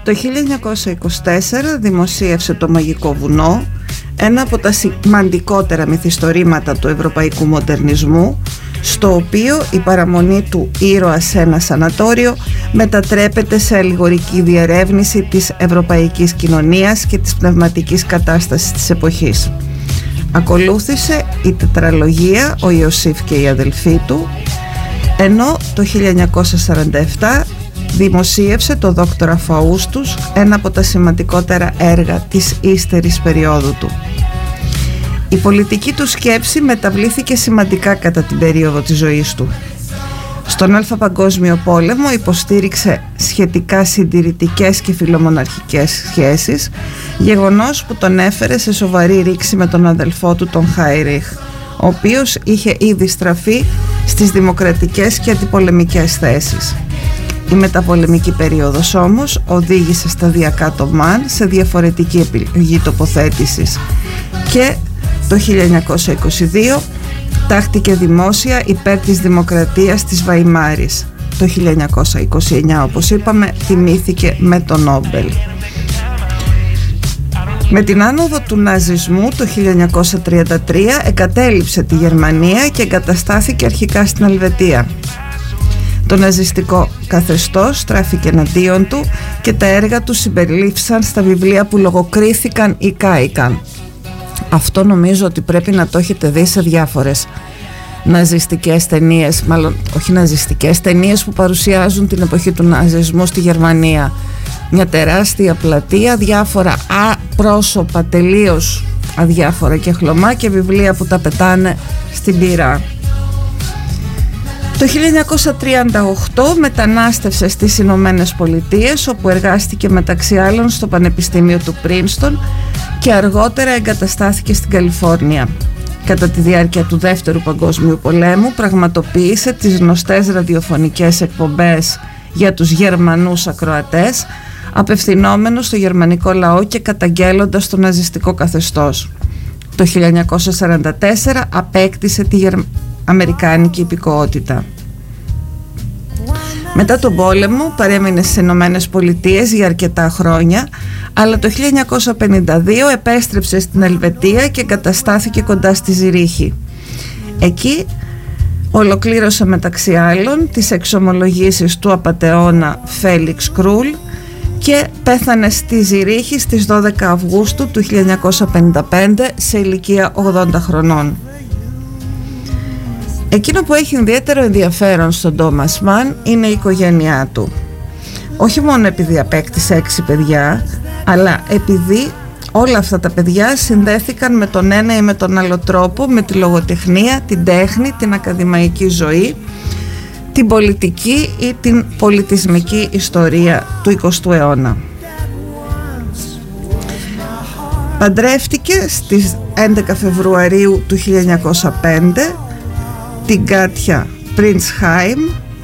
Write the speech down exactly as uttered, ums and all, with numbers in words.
Το χίλια εννιακόσια είκοσι τέσσερα δημοσίευσε «Το Μαγικό Βουνό», ένα από τα σημαντικότερα μυθιστορήματα του ευρωπαϊκού μοντερνισμού, στο οποίο η παραμονή του ήρωα σε ένα σανατόριο μετατρέπεται σε αλληγορική διερεύνηση της ευρωπαϊκής κοινωνίας και της πνευματικής κατάστασης της εποχής. Ακολούθησε η τετραλογία «Ο Ιωσήφ και οι αδελφοί του», ενώ το χίλια εννιακόσια σαράντα επτά δημοσίευσε το «Δόκτορα Φαούστους», ένα από τα σημαντικότερα έργα της ύστερης περίοδου του. Η πολιτική του σκέψη μεταβλήθηκε σημαντικά κατά την περίοδο της ζωής του. Στον Αλφα Παγκόσμιο Πόλεμο υποστήριξε σχετικά συντηρητικές και φιλομοναρχικές σχέσεις, γεγονός που τον έφερε σε σοβαρή ρήξη με τον αδελφό του, τον Χάιριχ, ο οποίος είχε ήδη στραφεί στις δημοκρατικές και αντιπολεμικές θέσεις. Η μεταπολεμική περίοδος όμως οδήγησε σταδιακά το ΜΑΝ σε διαφορετική επιλογή τοποθέτησης και το χίλια εννιακόσια είκοσι δύο τάχτηκε δημόσια υπέρ της δημοκρατίας της Βαϊμάρης. Το χίλια εννιακόσια είκοσι εννιά, όπως είπαμε, τιμήθηκε με το Νόμπελ. Με την άνοδο του ναζισμού το χίλια εννιακόσια τριάντα τρία εγκατέλειψε τη Γερμανία και εγκαταστάθηκε αρχικά στην Ελβετία. Το ναζιστικό καθεστώς στράφηκε εναντίον του και τα έργα του συμπεριλήφθησαν στα βιβλία που λογοκρίθηκαν ή κάηκαν. Αυτό νομίζω ότι πρέπει να το έχετε δει σε διάφορες ναζιστικές ταινίες, μάλλον όχι ναζιστικές, ταινίες που παρουσιάζουν την εποχή του ναζισμού στη Γερμανία. Μια τεράστια πλατεία, διάφορα πρόσωπα τελείως αδιάφορα και χλωμά και βιβλία που τα πετάνε στην πύρα. Το χίλια εννιακόσια τριάντα οκτώ μετανάστευσε στις Ηνωμένες Πολιτείες, όπου εργάστηκε μεταξύ άλλων στο Πανεπιστήμιο του Πρίνστον και αργότερα εγκαταστάθηκε στην Καλιφόρνια. Κατά τη διάρκεια του Δεύτερου Παγκόσμιου Πολέμου πραγματοποίησε τις γνωστές ραδιοφωνικές εκπομπές για τους Γερμανούς ακροατές, απευθυνόμενος στο γερμανικό λαό και καταγγέλλοντας το ναζιστικό καθεστώς. Το χίλια εννιακόσια σαράντα τέσσερα απέκτησε τη γερ... αμερικάνικη υπηκοότητα. Μετά τον πόλεμο παρέμεινε στις Ηνωμένες Πολιτείες για αρκετά χρόνια, αλλά το χίλια εννιακόσια πενήντα δύο επέστρεψε στην Ελβετία και εγκαταστάθηκε κοντά στη Ζηρίχη. Εκεί ολοκλήρωσε μεταξύ άλλων τις εξομολογήσεις του απατεώνα Φέλιξ Κρούλ και πέθανε στη Ζηρίχη στις δώδεκα Αυγούστου του χίλια εννιακόσια πενήντα πέντε σε ηλικία ογδόντα χρονών. Εκείνο που έχει ιδιαίτερο ενδιαφέρον στον Τόμας Μαν είναι η οικογένειά του. Όχι μόνο επειδή απέκτησε έξι παιδιά, αλλά επειδή όλα αυτά τα παιδιά συνδέθηκαν με τον ένα ή με τον άλλο τρόπο με τη λογοτεχνία, την τέχνη, την ακαδημαϊκή ζωή, την πολιτική ή την πολιτισμική ιστορία του εικοστού αιώνα. Παντρεύτηκε στις έντεκα Φεβρουαρίου του χίλια εννιακόσια πέντε την Κάτια Πριντς Χάιμ